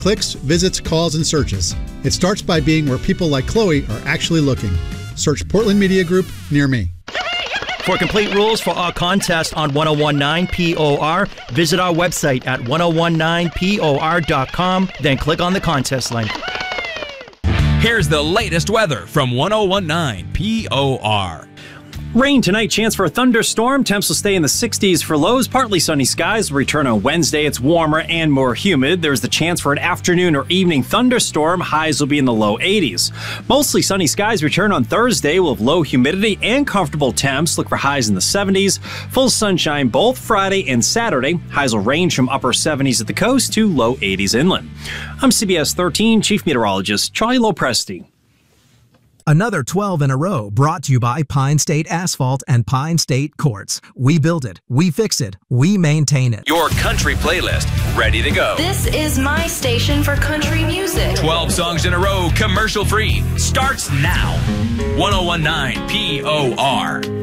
Clicks, visits, calls, and searches. It starts by being where people like Chloe are actually looking. Search Portland Media Group near me. For complete rules for our contest on 1019 POR, visit our website at 1019POR.com, then click on the contest link. Here's the latest weather from 1019 POR. Rain tonight, chance for a thunderstorm. Temps will stay in the 60s for lows. Partly sunny skies will return on Wednesday. It's warmer and more humid. There's the chance for an afternoon or evening thunderstorm. Highs will be in the low 80s. Mostly sunny skies return on Thursday. We'll have low humidity and comfortable temps. Look for highs in the 70s. Full sunshine both Friday and Saturday. Highs will range from upper 70s at the coast to low 80s inland. I'm CBS 13 Chief Meteorologist Charlie Lopresti. Another 12 in a row brought to you by Pine State Asphalt and Pine State Quartz. We build it, we fix it, we maintain it. Your country playlist, ready to go. This is my station for country music. 12 songs in a row, commercial free. Starts now. 1019 POR.